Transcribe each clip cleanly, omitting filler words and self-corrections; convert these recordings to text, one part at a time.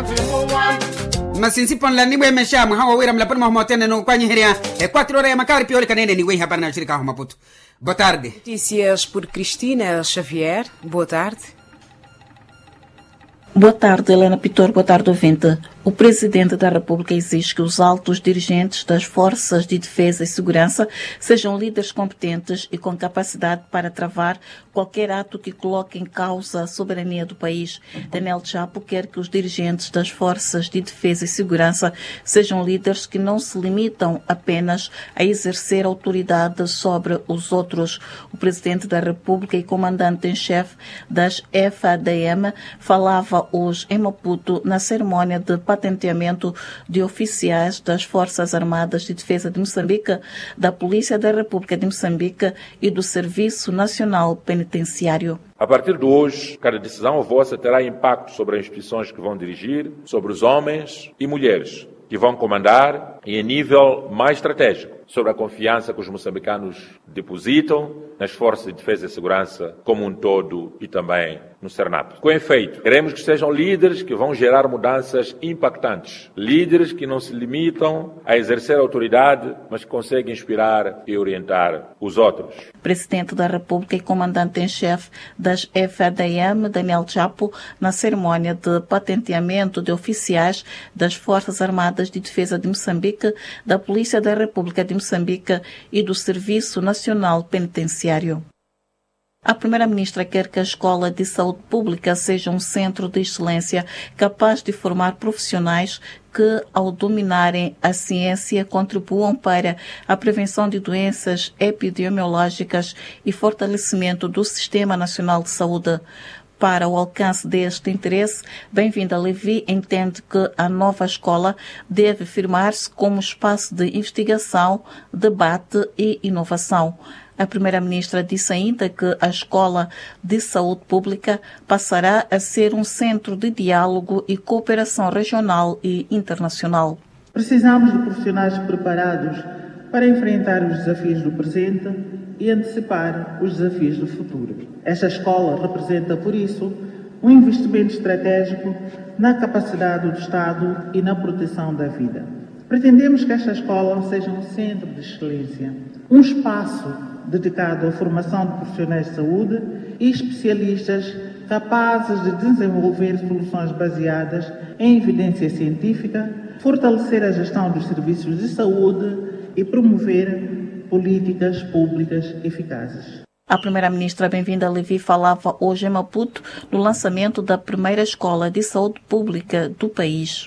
Masinsipon la niwe mesha mhawa wira mlapon mahmotene no kwanyi heria 4 horas makari pior kanene ni wei habari na shirika ho Maputo. Boa tarde. Notícias por Cristina Xavier. Boa tarde. Boa tarde, Helena Pitor. Boa tarde, ouvinte. O Presidente da República exige que os altos dirigentes das Forças de Defesa e Segurança sejam líderes competentes e com capacidade para travar qualquer ato que coloque em causa a soberania do país. Daniel Chapo quer que os dirigentes das Forças de Defesa e Segurança sejam líderes que não se limitam apenas a exercer autoridade sobre os outros. O Presidente da República e comandante em chefe das FADM falava hoje em Maputo na cerimônia de patenteamento de oficiais das Forças Armadas de Defesa de Moçambique, da Polícia da República de Moçambique e do Serviço Nacional Penitenciário. A partir de hoje, cada decisão vossa terá impacto sobre as instituições que vão dirigir, sobre os homens e mulheres que vão comandar e em nível mais estratégico, sobre a confiança que os moçambicanos depositam nas Forças de Defesa e Segurança como um todo e também no Cernap. Com efeito, queremos que sejam líderes que vão gerar mudanças impactantes. Líderes que não se limitam a exercer autoridade, mas que conseguem inspirar e orientar os outros. Presidente da República e comandante em chefe das FADM, Daniel Chapo, na cerimônia de patenteamento de oficiais das Forças Armadas de Defesa de Moçambique, da Polícia da República de Moçambique e do Serviço Nacional Penitenciário. A Primeira-Ministra quer que a Escola de Saúde Pública seja um centro de excelência capaz de formar profissionais que, ao dominarem a ciência, contribuam para a prevenção de doenças epidemiológicas e fortalecimento do Sistema Nacional de Saúde. Para o alcance deste interesse, Bem-vinda Levi entende que a nova escola deve firmar-se como espaço de investigação, debate e inovação. A Primeira-Ministra disse ainda que a Escola de Saúde Pública passará a ser um centro de diálogo e cooperação regional e internacional. Precisamos de profissionais preparados para enfrentar os desafios do presente e antecipar os desafios do futuro. Esta escola representa, por isso, um investimento estratégico na capacidade do Estado e na proteção da vida. Pretendemos que esta escola seja um centro de excelência, um espaço dedicado à formação de profissionais de saúde e especialistas capazes de desenvolver soluções baseadas em evidência científica, fortalecer a gestão dos serviços de saúde e promover políticas públicas eficazes. A Primeira-Ministra Bem-vinda Levi falava hoje em Maputo no lançamento da primeira escola de saúde pública do país.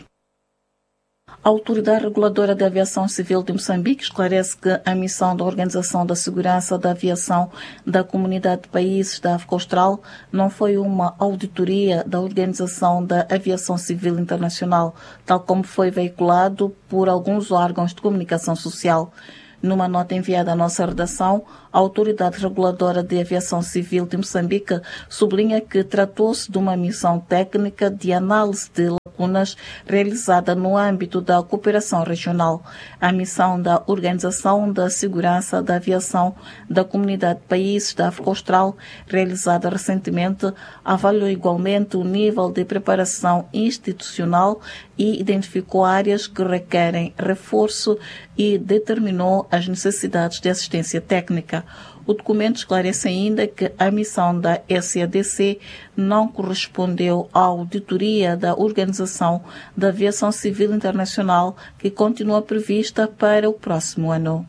A Autoridade Reguladora da Aviação Civil de Moçambique esclarece que a missão da Organização da Segurança da Aviação da Comunidade de Países da África Austral não foi uma auditoria da Organização da Aviação Civil Internacional, tal como foi veiculado por alguns órgãos de comunicação social. Numa nota enviada à nossa redação, a Autoridade Reguladora de Aviação Civil de Moçambique sublinha que tratou-se de uma missão técnica de análise de lacunas realizada no âmbito da cooperação regional. A missão da Organização da Segurança da Aviação da Comunidade de Países da África Austral, realizada recentemente, avaliou igualmente o nível de preparação institucional e identificou áreas que requerem reforço e determinou as necessidades de assistência técnica. O documento esclarece ainda que a missão da SADC não correspondeu à auditoria da Organização da Aviação Civil Internacional, que continua prevista para o próximo ano.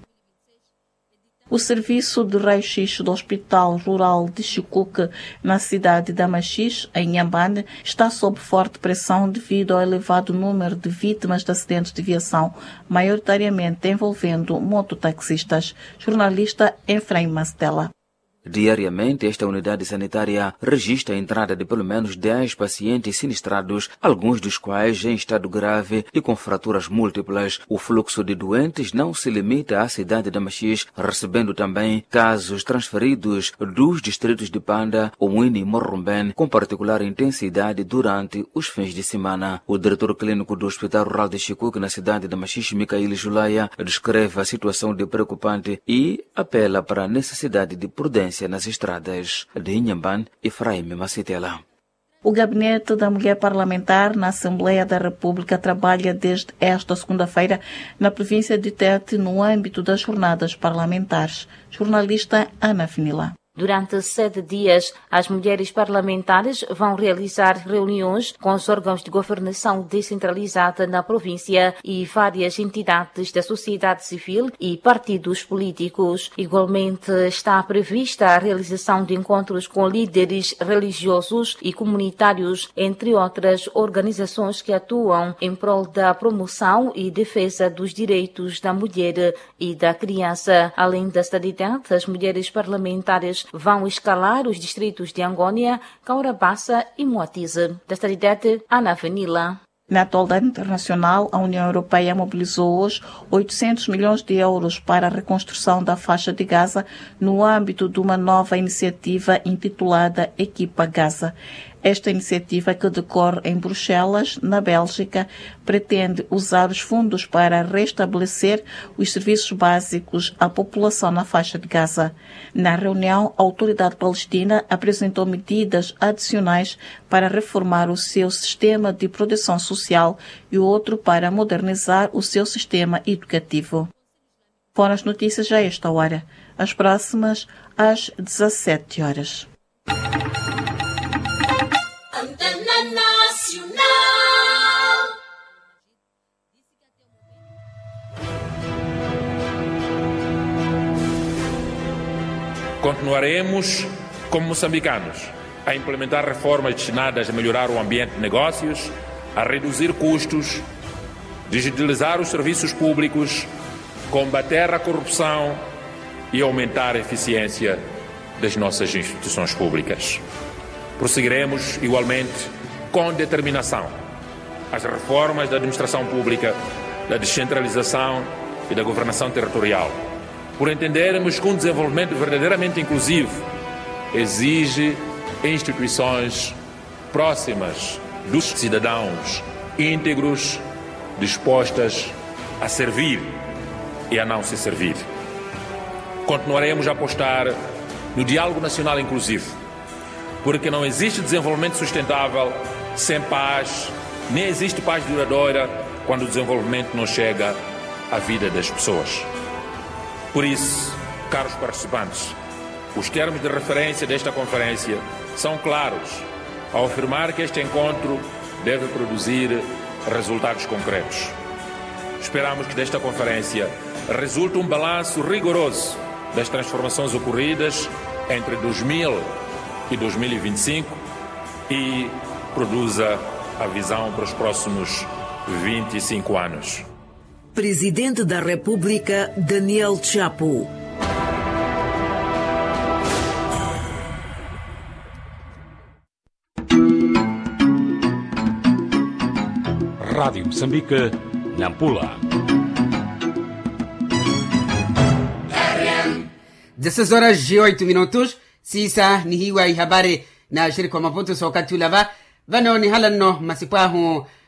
O serviço de raio-x do Hospital Rural de Chikuque, na cidade de Amaxis, em Inhambane, está sob forte pressão devido ao elevado número de vítimas de acidentes de aviação, maioritariamente envolvendo mototaxistas. Jornalista Efraim Mastella. Diariamente, esta unidade sanitária registra a entrada de pelo menos 10 pacientes sinistrados, alguns dos quais em estado grave e com fraturas múltiplas. O fluxo de doentes não se limita à cidade de Amaxis, recebendo também casos transferidos dos distritos de Panda, Omuini e Morrumbén, com particular intensidade durante os fins de semana. O diretor clínico do Hospital Rural de Chikuque, na cidade de Amaxis, Micael Julaya, descreve a situação de preocupante e apela para a necessidade de prudência nas estradas de Inhambane e Efraim Macitela. O Gabinete da Mulher Parlamentar na Assembleia da República trabalha desde esta segunda-feira na província de Tete no âmbito das jornadas parlamentares. Jornalista Ana Finila. Durante 7 dias, as mulheres parlamentares vão realizar reuniões com os órgãos de governação descentralizada na província e várias entidades da sociedade civil e partidos políticos. Igualmente, está prevista a realização de encontros com líderes religiosos e comunitários, entre outras organizações que atuam em prol da promoção e defesa dos direitos da mulher e da criança. Além da cidade, as mulheres parlamentares vão escalar os distritos de Angônia, Caurabassa e Moatize. Da cidade, Ana Vanilla. Na atualidade internacional, a União Europeia mobilizou hoje 800 milhões de euros para a reconstrução da faixa de Gaza no âmbito de uma nova iniciativa intitulada Equipa Gaza. Esta iniciativa, que decorre em Bruxelas, na Bélgica, pretende usar os fundos para restabelecer os serviços básicos à população na faixa de Gaza. Na reunião, a autoridade palestina apresentou medidas adicionais para reformar o seu sistema de proteção social e outro para modernizar o seu sistema educativo. Foram as notícias a esta hora. As próximas, às 17 horas. Continuaremos, como moçambicanos, a implementar reformas destinadas a melhorar o ambiente de negócios, a reduzir custos, digitalizar os serviços públicos, combater a corrupção e aumentar a eficiência das nossas instituições públicas. Prosseguiremos, igualmente, com determinação, as reformas da administração pública, da descentralização e da governação territorial, por entendermos que um desenvolvimento verdadeiramente inclusivo exige instituições próximas dos cidadãos, íntegros, dispostas a servir e a não se servir. Continuaremos a apostar no diálogo nacional inclusivo, porque não existe desenvolvimento sustentável sem paz, nem existe paz duradoura quando o desenvolvimento não chega à vida das pessoas. Por isso, caros participantes, os termos de referência desta conferência são claros ao afirmar que este encontro deve produzir resultados concretos. Esperamos que desta conferência resulte um balanço rigoroso das transformações ocorridas entre 2000 e 2025 e produza a visão para os próximos 25 anos. Presidente da República, Daniel Chapo. Rádio Moçambique, Nampula. 16h08. Sisa ni hiwa habari na shirika Maputo so wakati ulava vano ni halanno masipahu